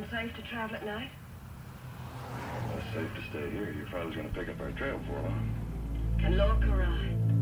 safe to travel at night? Well, it's safe to stay here. Your father's gonna pick up our trail for long. Can look all right.